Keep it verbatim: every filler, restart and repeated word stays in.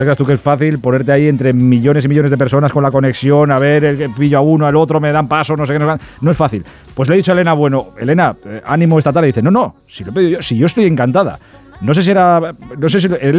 ¿Crees tú que es fácil ponerte ahí entre millones y millones de personas con la conexión, a ver, el que pillo a uno, al otro, me dan paso, no sé qué, no, no es fácil? Pues le he dicho a Elena, bueno, Elena, eh, ánimo esta tarde. Y dice, no, no, si lo he pedido yo, si yo estoy encantada. No sé si era, no sé si Elena